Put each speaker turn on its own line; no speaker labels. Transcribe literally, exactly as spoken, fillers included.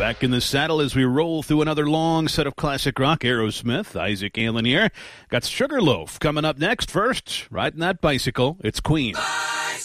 Back in the saddle as we roll through another long set of classic rock. Aerosmith, Isaac Allen here. Got Sugarloaf coming up next. First, riding that bicycle, it's Queen.